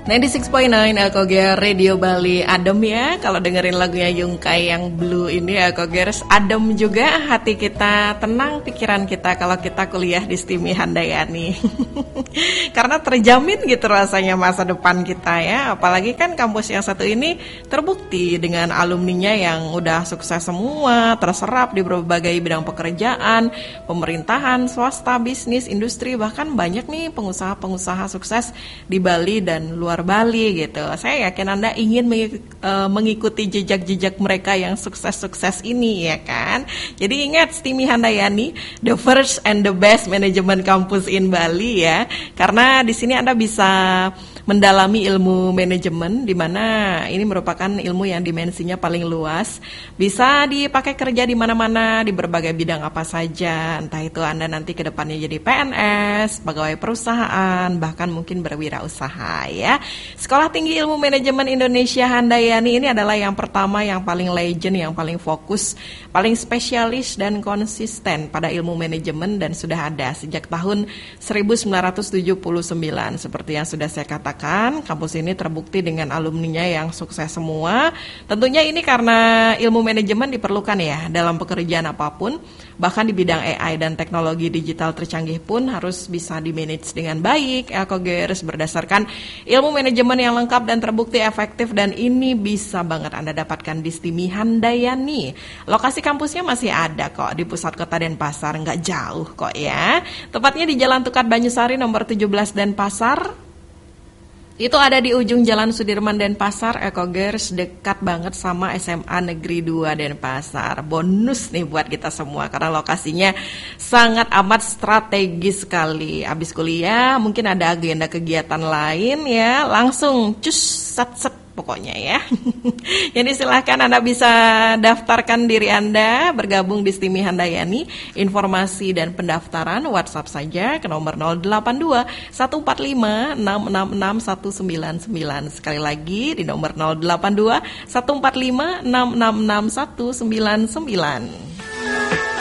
96.9 Akoger Radio Bali. Adem ya kalau dengerin lagunya Yungkai yang Blue ini Akogers. Adem juga hati kita, tenang pikiran kita kalau kita kuliah di STIMI Handayani. Karena terjamin gitu rasanya masa depan kita ya. Apalagi kan kampus yang satu ini terbukti dengan alumninya yang udah sukses semua, terserap di berbagai bidang pekerjaan, pemerintahan, swasta, bisnis, industri, bahkan banyak nih pengusaha-pengusaha sukses di Bali dan luar Bali gitu. Saya yakin Anda ingin mengikuti jejak-jejak mereka yang sukses-sukses ini ya kan. Jadi ingat STIMI Handayani, the first and the best management campus in Bali ya. Karena di sini Anda bisa mendalami ilmu manajemen, di mana ini merupakan ilmu yang dimensinya paling luas, bisa dipakai kerja di mana-mana, di berbagai bidang apa saja, entah itu Anda nanti ke depannya jadi PNS, pegawai perusahaan, bahkan mungkin berwirausaha ya. Sekolah Tinggi Ilmu Manajemen Indonesia Handayani ini adalah yang pertama, yang paling legend, yang paling fokus, paling spesialis dan konsisten pada ilmu manajemen dan sudah ada sejak tahun 1979. Seperti yang sudah saya katakan, kampus ini terbukti dengan alumninya yang sukses semua. Tentunya ini karena ilmu manajemen diperlukan ya dalam pekerjaan apapun, bahkan di bidang AI dan teknologi digital tercanggih pun harus bisa di-manage dengan baik. Akogers berdasarkan ilmu manajemen yang lengkap dan terbukti efektif, dan ini bisa banget Anda dapatkan di STIMI Handayani. Lokasi kampusnya masih ada kok di pusat kota Denpasar, nggak jauh kok ya. Tepatnya di Jalan Tukat Banyusari nomor 17 Denpasar. Itu ada di ujung Jalan Sudirman Denpasar, Ekogers, dekat banget sama SMA Negeri 2 Denpasar. Bonus nih buat kita semua karena lokasinya sangat amat strategis sekali. Abis kuliah mungkin ada agenda kegiatan lain ya, langsung cus set pokoknya ya. Jadi silahkan Anda bisa daftarkan diri Anda bergabung di STIMI Handayani. Informasi dan pendaftaran WhatsApp saja ke nomor 082 145 666 199. Sekali lagi di nomor 082 145 666 199.